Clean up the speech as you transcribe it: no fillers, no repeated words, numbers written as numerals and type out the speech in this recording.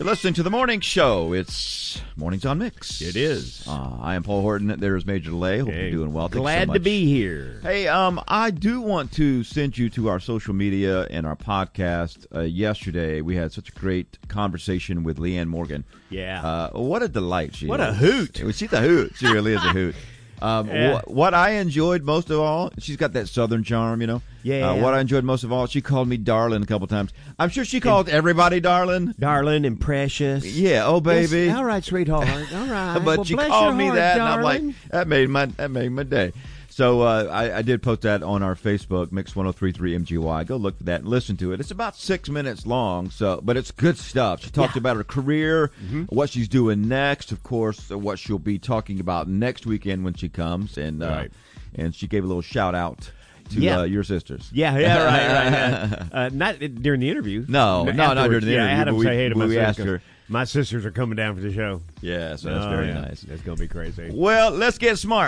listening to the morning show. It's Mornings on Mix. It is. I am Paul Horton. There's Major DeLay. Hope you're doing well. Thank Glad you so much. to be here. Hey, I do want to send you to our social media and our podcast. Yesterday, we had such a great conversation with Leanne Morgan. Yeah. What a delight she is. What a hoot. She's a hoot. She really is a hoot. Yeah. What I enjoyed most of all, she's got that southern charm, you know. Yeah. What I enjoyed most of all, she called me darling a couple times. I'm sure she called everybody darling. Darling and precious. Yeah, oh baby. Yes, all right, sweetheart. All right. But well, she bless called your me heart, that, darling. and I'm like, that made my day. So I did post that on our Facebook, Mix 1033 MGY. Go look for that and listen to it. It's about 6 minutes long, but it's good stuff. She talked about her career, what she's doing next, of course, what she'll be talking about next weekend when she comes, and she gave a little shout out to your sisters. Right. Not during the interview. No, not during the interview. I had them say hey to my we sisters. asked her. My sisters are coming down for the show. Yeah, so that's very nice. It's going to be crazy. Well, let's get smart.